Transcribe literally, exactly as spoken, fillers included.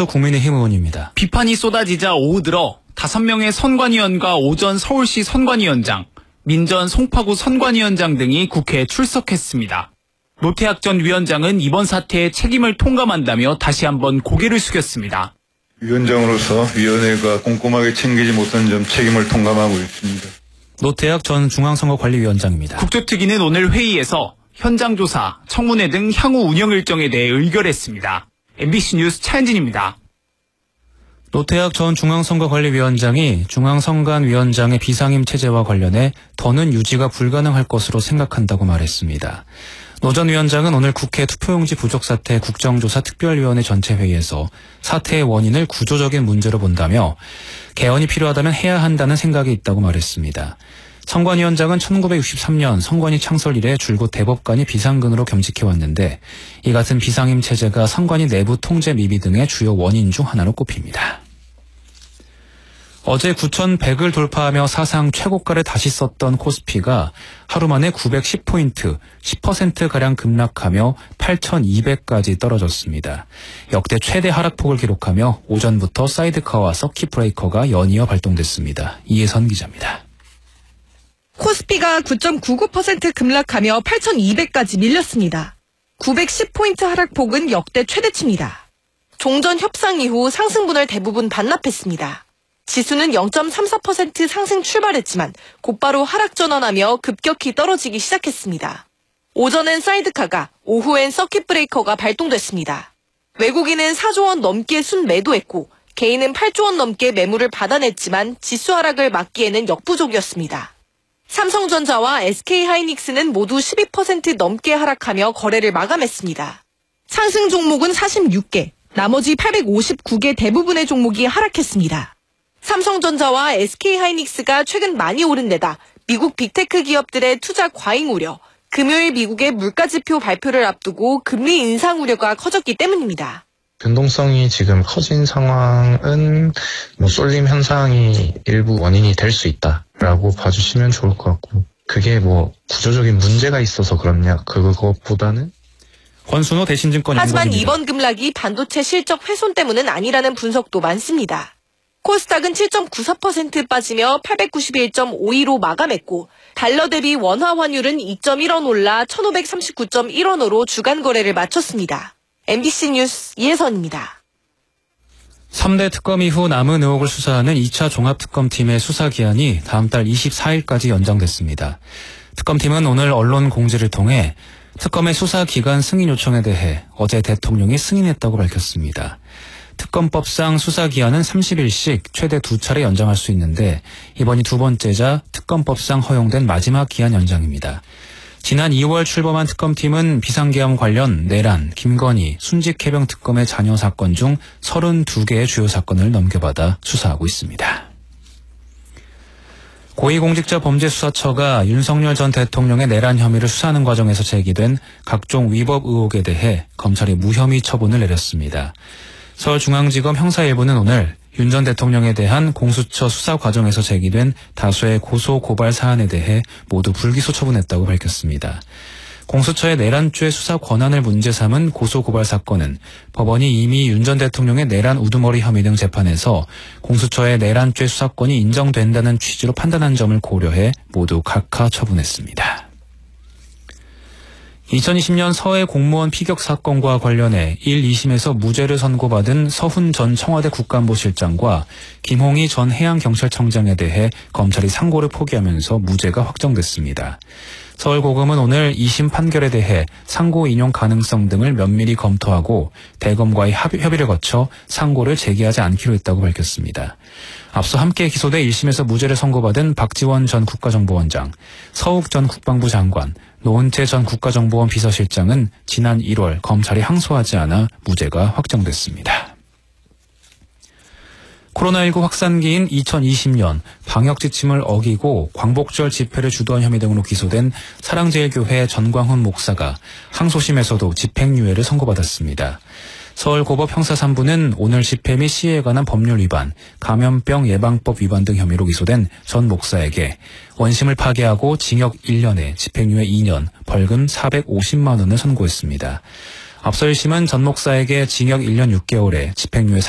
김현수 국민의힘 의원입니다. 비판이 쏟아지자 오후 들어 다섯 명의 선관위원과 오전 서울시 선관위원장, 민전 송파구 선관위원장 등이 국회에 출석했습니다. 노태학 전 위원장은 이번 사태에 책임을 통감한다며 다시 한번 고개를 숙였습니다. 위원장으로서 위원회가 꼼꼼하게 챙기지 못한 점 책임을 통감하고 있습니다. 노태학 전 중앙선거관리위원장입니다. 국조특위는 오늘 회의에서 현장 조사, 청문회 등 향후 운영 일정에 대해 의결했습니다. 엠비씨 뉴스 차현진입니다. 노태학 전 중앙선거관리위원장이 중앙선관위원장의 비상임 체제와 관련해 더는 유지가 불가능할 것으로 생각한다고 말했습니다. 노 전 위원장은 오늘 국회 투표용지 부족 사태 국정조사 특별위원회 전체 회의에서 사태의 원인을 구조적인 문제로 본다며 개헌이 필요하다면 해야 한다는 생각이 있다고 말했습니다. 선관위원장은 천구백육십삼 년 선관위 창설 이래 줄곧 대법관이 비상근으로 겸직해왔는데 이 같은 비상임 체제가 선관위 내부 통제 미비 등의 주요 원인 중 하나로 꼽힙니다. 어제 구천백을 돌파하며 사상 최고가를 다시 썼던 코스피가 하루 만에 구백십 포인트, 십 퍼센트가량 급락하며 팔천이백까지 떨어졌습니다. 역대 최대 하락폭을 기록하며 오전부터 사이드카와 서킷 브레이커가 연이어 발동됐습니다. 이혜선 기자입니다. 코스피가 구 점 구구 퍼센트 급락하며 팔천이백까지 밀렸습니다. 구백십 포인트 하락폭은 역대 최대치입니다. 종전 협상 이후 상승분을 대부분 반납했습니다. 지수는 영 점 삼사 퍼센트 상승 출발했지만 곧바로 하락 전환하며 급격히 떨어지기 시작했습니다. 오전엔 사이드카가, 오후엔 서킷 브레이커가 발동됐습니다. 외국인은 사조 원 넘게 순매도했고 개인은 팔조 원 넘게 매물을 받아냈지만 지수 하락을 막기에는 역부족이었습니다. 삼성전자와 에스케이하이닉스는 모두 십이 퍼센트 넘게 하락하며 거래를 마감했습니다. 상승 종목은 사십육 개, 나머지 팔백오십구 개 대부분의 종목이 하락했습니다. 삼성전자와 에스케이하이닉스가 최근 많이 오른 데다 미국 빅테크 기업들의 투자 과잉 우려, 금요일 미국의 물가지표 발표를 앞두고 금리 인상 우려가 커졌기 때문입니다. 변동성이 지금 커진 상황은 뭐 쏠림 현상이 일부 원인이 될 수 있다라고 봐주시면 좋을 것 같고, 그게 뭐 구조적인 문제가 있어서 그렇냐 그것보다는 권순호 대신증권 연구원입니다. 하지만 이번 급락이 반도체 실적 훼손 때문은 아니라는 분석도 많습니다. 코스닥은 칠 점 구사 퍼센트 빠지며 팔백구십일 점 오이로 마감했고 달러 대비 원화 환율은 이 점 일 원 올라 천오백삼십구 점 일 원으로 주간 거래를 마쳤습니다. 엠비씨 뉴스 이혜선입니다. 삼 대 특검 이후 남은 의혹을 수사하는 이 차 종합특검팀의 수사 기한이 다음 달 이십사일까지 연장됐습니다. 특검팀은 오늘 언론 공지를 통해 특검의 수사 기간 승인 요청에 대해 어제 대통령이 승인했다고 밝혔습니다. 특검법상 수사 기한은 삼십 일씩 최대 두 차례 연장할 수 있는데 이번이 두 번째자 특검법상 허용된 마지막 기한 연장입니다. 지난 이월 출범한 특검팀은 비상계엄 관련 내란, 김건희, 순직해병 특검의 잔여 사건 중 서른두 개의 주요 사건을 넘겨받아 수사하고 있습니다. 고위공직자범죄수사처가 윤석열 전 대통령의 내란 혐의를 수사하는 과정에서 제기된 각종 위법 의혹에 대해 검찰이 무혐의 처분을 내렸습니다. 서울중앙지검 형사 일 부는 오늘 윤 전 대통령에 대한 공수처 수사 과정에서 제기된 다수의 고소 고발 사안에 대해 모두 불기소 처분했다고 밝혔습니다. 공수처의 내란죄 수사 권한을 문제 삼은 고소 고발 사건은 법원이 이미 윤 전 대통령의 내란 우두머리 혐의 등 재판에서 공수처의 내란죄 수사권이 인정된다는 취지로 판단한 점을 고려해 모두 각하 처분했습니다. 이천이십 년 서해 공무원 피격 사건과 관련해 일, 이심에서 무죄를 선고받은 서훈 전 청와대 국가안보실장과 김홍희 전 해양경찰청장에 대해 검찰이 상고를 포기하면서 무죄가 확정됐습니다. 서울고검은 오늘 이심 판결에 대해 상고 인용 가능성 등을 면밀히 검토하고 대검과의 협의를 거쳐 상고를 제기하지 않기로 했다고 밝혔습니다. 앞서 함께 기소돼 일 심에서 무죄를 선고받은 박지원 전 국가정보원장, 서욱 전 국방부 장관, 노은태 전 국가정보원 비서실장은 지난 일월 검찰이 항소하지 않아 무죄가 확정됐습니다. 코로나십구 확산기인 이천이십 년 방역 지침을 어기고 광복절 집회를 주도한 혐의 등으로 기소된 사랑제일교회 전광훈 목사가 항소심에서도 집행유예를 선고받았습니다. 서울고법 형사 삼 부는 오늘 집회 및 시위에 관한 법률 위반, 감염병 예방법 위반 등 혐의로 기소된 전 목사에게 원심을 파기하고 징역 일 년에 집행유예 이 년, 벌금 사백오십만 원을 선고했습니다. 앞서 일 심은 전 목사에게 징역 일 년 육 개월에 집행유예